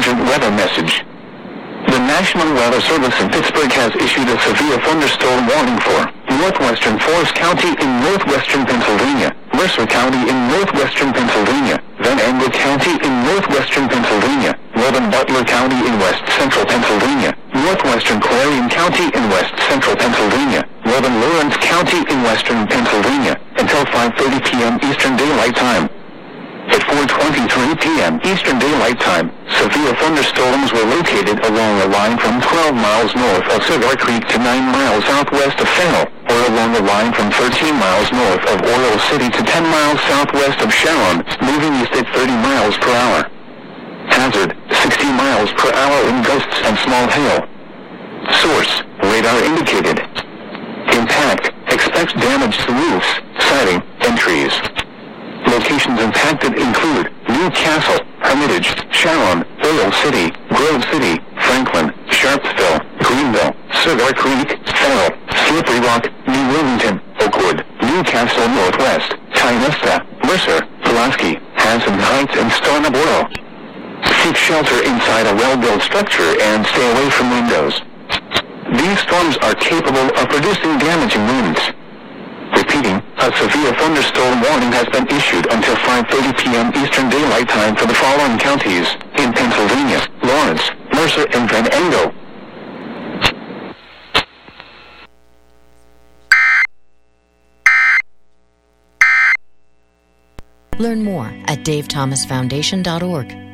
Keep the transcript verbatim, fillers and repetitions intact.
urgent weather message. The National Weather Service in Pittsburgh has issued a severe thunderstorm warning for northwestern Forest County in northwestern Pennsylvania, Mercer County in northwestern Pennsylvania, Van Andel County in northwestern Pennsylvania, northern Butler County in west central Pennsylvania, northwestern Clarion County in west central Pennsylvania, northern Lawrence County in western Pennsylvania, until five thirty p.m. Eastern Daylight Time. At four twenty-three p.m. Eastern Daylight Time, severe thunderstorms were located along a line from twelve miles north of Cigar Creek to nine miles southwest of Fennel, or along a line from thirteen miles north of Oil City to ten miles southwest of Sharon, moving east at thirty miles per hour. Hazard, sixty miles per hour in gusts and small hail. Source, radar indicated. Impact, expects damage to roofs, siding, and trees. Locations impacted include Newcastle, Hermitage, Sharon, Oil City, Grove City, Franklin, Sharpsville, Greenville, Cigar Creek, Fennel, Slippery Rock, New Wilmington, Oakwood, Newcastle Northwest, Tionesta, Mercer, Pulaski, Hanson Heights, and Stoneboro. Seek shelter inside a well-built structure and stay away from windows. These storms are capable of producing damaging winds. Repeating, a severe thunderstorm warning has been issued until five thirty p.m. Eastern Daylight Time for the following counties in Pennsylvania: Lawrence, Mercer, and Van Andel. Learn more at dave thomas foundation dot org.